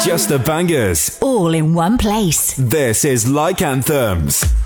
Just the bangers. All in one place. This is Like Anthems.